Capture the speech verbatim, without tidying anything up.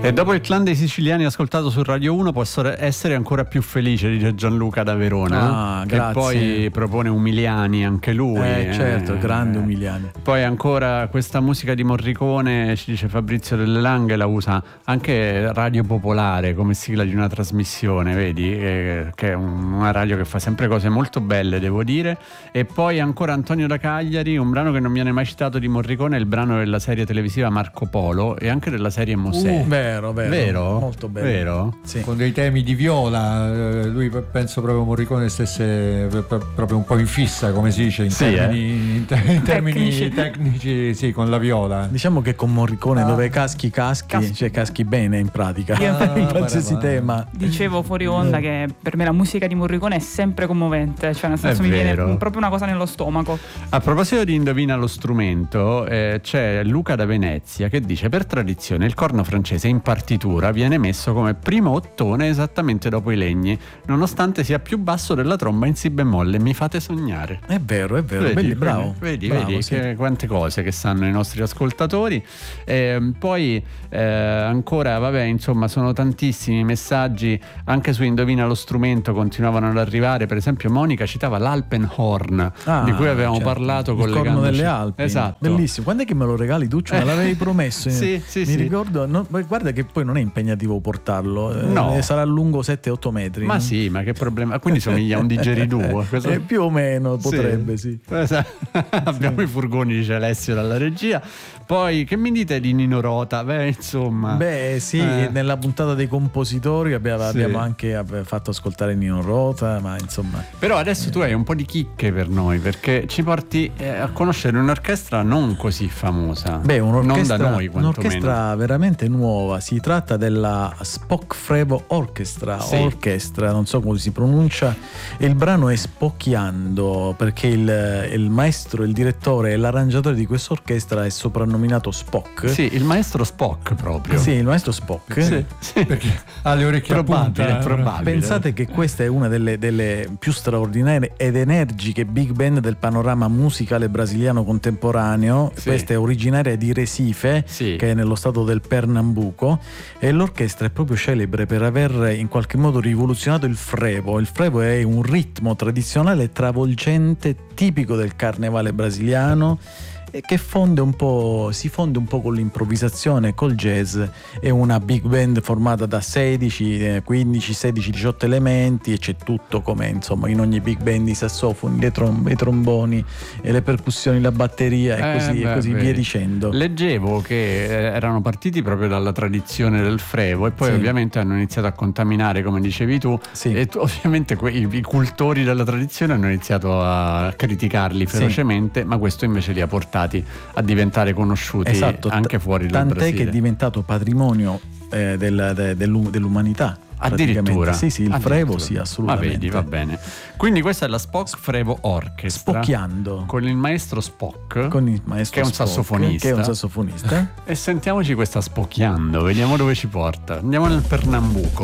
E dopo il clan dei siciliani ascoltato su Radio uno posso essere ancora più felice, dice Gianluca da Verona, ah, che grazie. poi propone Umiliani anche lui. Eh, certo, eh, grande eh. Umiliani. Poi ancora questa musica di Morricone, ci dice Fabrizio Delle Langhe, la usa anche Radio Popolare come sigla di una trasmissione, vedi? Eh, che è un, una radio che fa sempre cose molto belle, devo dire. E poi ancora Antonio da Cagliari, un brano che non viene mai citato di Morricone, è il brano della serie televisiva Marco Polo e anche della serie Mosè. Uh, vero, vero, vero? molto bello. Vero? Sì. Con dei temi di viola, lui penso proprio Morricone stesse proprio un po' in fissa, come si dice, in sì, termini, eh? in, te- in termini Tecnici. tecnici, sì, con la viola. Diciamo che con Morricone Ah. dove caschi caschi, Caschi. cioè caschi bene in pratica. Io Ah, in qualsiasi guarda, tema. Dicevo fuori onda che per me la musica di Morricone è sempre commovente, cioè nel senso È mi vero. viene proprio una cosa nello stomaco. A proposito di Indovina lo strumento, eh, c'è Luca da Venezia che dice: per tradizione il corno francese in partitura viene messo come primo ottone esattamente dopo i legni, nonostante sia più basso della tromba in si bemolle. Mi fate sognare. È vero, è vero, Vedi, belli, bravo. Vedi, bravo, vedi sì. che, quante cose che sanno i nostri ascoltatori. Eh, poi eh, ancora, vabbè, insomma, sono tantissimi messaggi anche su Indovina lo strumento, continuavano ad arrivare. Per esempio, Monica citava l'Alpenhorn, Ah, di cui avevamo certo. parlato il collegandoci. corno delle Alpi. Esatto. Bellissimo. Quando è che me lo regali, Duccio? Me l'avevi promesso. Sì, sì, Mi sì. ricordo, no, ma guarda che poi non è impegnativo portarlo. eh, No. sarà lungo sette otto metri. Ma sì, ma che problema? Quindi somiglia a un digeridoo. Cosa- Eh, più o meno potrebbe, sì. Cosa- Abbiamo i furgoni, dice Alessio dalla regia. Poi che mi dite di Nino Rota? Beh, insomma. Beh, sì, Eh. nella puntata dei compositori abbiamo, Sì. abbiamo anche eh, fatto ascoltare Nino Rota, ma insomma. Però adesso tu hai un po' di chicche per noi, perché ci porti eh, a conoscere un'orchestra non così famosa. Beh, un'orchestra, non da noi, quantomeno. un'orchestra veramente nuova. Si tratta della Spock Frevo Orchestra, Sì. orchestra, non so come si pronuncia. E il brano è Spocchiando, perché il, il maestro, il direttore e l'arrangiatore di questa orchestra è soprannominato Spock. Sì, il maestro Spock proprio. Sì, il maestro Spock. Sì, sì. Perché ha le orecchie a Probabile, punta. probabile. Pensate che questa è una delle, delle più straordinarie ed energiche big band del panorama musicale brasiliano contemporaneo. Sì. Questa è originaria di Recife, Sì. che è nello stato del Pernambuco, e l'orchestra è proprio celebre per aver in qualche modo rivoluzionato il frevo. Il frevo è un ritmo tradizionale travolgente tipico del carnevale brasiliano, e che fonde un po', si fonde un po' con l'improvvisazione, col jazz. È una big band formata da sedici, eh, quindici, sedici, diciotto elementi, e c'è tutto come insomma in ogni big band: i sassofoni, le trombe, i tromboni, e le percussioni, la batteria e Eh, così, beh, e così vedi. via dicendo. Leggevo che eh, erano partiti proprio dalla tradizione del frevo e poi Sì. ovviamente hanno iniziato a contaminare, come dicevi tu, Sì. e tu- ovviamente que- i, i cultori della tradizione hanno iniziato a criticarli Sì. ferocemente, ma questo invece li ha portati a diventare conosciuti Esatto, anche fuori dal tant'è Brasile. che è diventato patrimonio eh, del- de- dell'u- dell'umanità. Addirittura praticamente. Sì, sì, il Addirittura. frevo, sì, assolutamente. Ma vedi, va bene. Quindi questa è la Spock Frevo Orchestra Spocchiando con il maestro Spock, con il maestro che è un Spock, sassofonista. che è un sassofonista. E sentiamoci questa Spocchiando, vediamo dove ci porta. Andiamo nel Pernambuco.